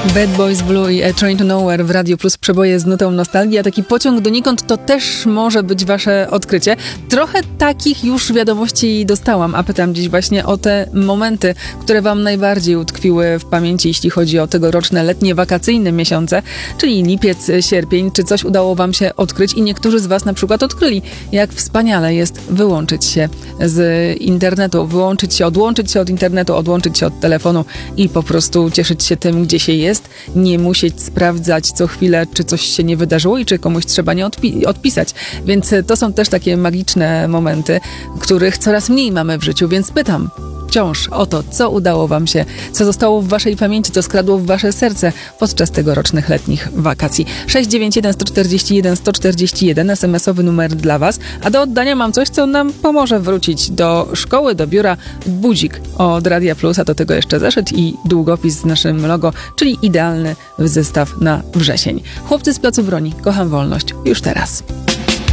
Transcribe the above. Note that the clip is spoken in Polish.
Bad Boys Blue i A Train to Nowhere w Radiu Plus, przeboje z nutą nostalgii, a taki pociąg donikąd to też może być wasze odkrycie. Trochę takich już wiadomości dostałam, a pytam dziś właśnie o te momenty, które wam najbardziej utkwiły w pamięci, jeśli chodzi o tegoroczne letnie, wakacyjne miesiące, czyli lipiec, sierpień. Czy coś udało wam się odkryć i niektórzy z was na przykład odkryli, jak wspaniale jest wyłączyć się z internetu, odłączyć się od internetu, odłączyć się od telefonu i po prostu cieszyć się tym, gdzie się jest, nie musieć sprawdzać co chwilę, czy coś się nie wydarzyło i czy komuś trzeba nie odpisać. Więc to są też takie magiczne momenty, których coraz mniej mamy w życiu, więc pytam wciąż o to, co udało wam się, co zostało w waszej pamięci, co skradło w wasze serce podczas tegorocznych letnich wakacji. 691 141 141 SMS-owy numer dla was, a do oddania mam coś, co nam pomoże wrócić do szkoły, do biura. Budzik od Radia Plus, a do tego jeszcze zeszyt i długopis z naszym logo, czyli idealny zestaw na wrzesień. Chłopcy z Placu Broni, kocham wolność, już teraz.